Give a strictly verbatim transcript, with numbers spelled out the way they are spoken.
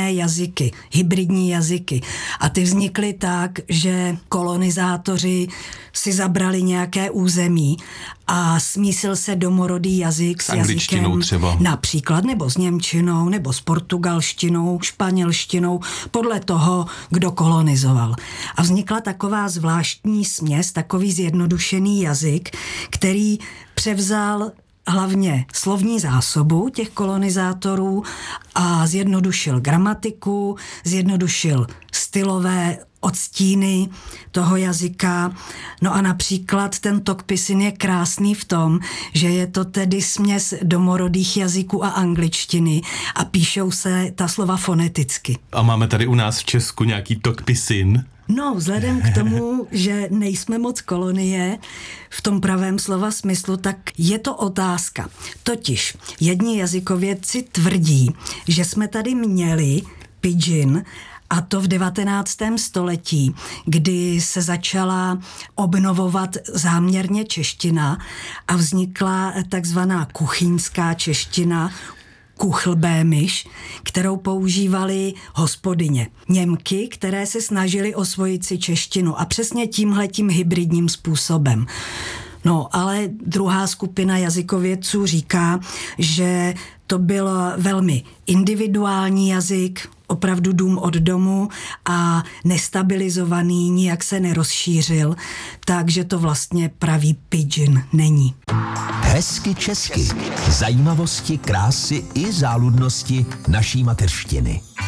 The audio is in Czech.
jiné jazyky, hybridní jazyky. A ty vznikly tak, že kolonizátoři si zabrali nějaké území a smísil se domorodý jazyk s, s jazykem třeba. Například, nebo s němčinou, nebo s portugalštinou, španělštinou, podle toho, kdo kolonizoval. A vznikla taková zvláštní směs, takový zjednodušený jazyk, který převzal hlavně slovní zásobu těch kolonizátorů a zjednodušil gramatiku, zjednodušil stylové odstíny toho jazyka. No a například ten Tok-Pisin je krásný v tom, že je to tedy směs domorodých jazyků a angličtiny a píšou se ta slova foneticky. A máme tady u nás v Česku nějaký Tok-Pisin? No, vzhledem k tomu, že nejsme moc kolonie v tom pravém slova smyslu, tak je to otázka. Totiž jedni jazykovědci tvrdí, že jsme tady měli pidgin, a to v devatenáctém století, kdy se začala obnovovat záměrně čeština a vznikla takzvaná kuchyňská čeština, kuchlbémiš, kterou používali hospodyně. Němky, které se snažili osvojit si češtinu a přesně tímhletím hybridním způsobem. No, ale druhá skupina jazykovědců říká, že to byl velmi individuální jazyk, opravdu dům od domu a nestabilizovaný, nijak se nerozšířil, takže to vlastně pravý pidgin není. Hezky česky. Zajímavosti, krásy i záludnosti naší mateřštiny.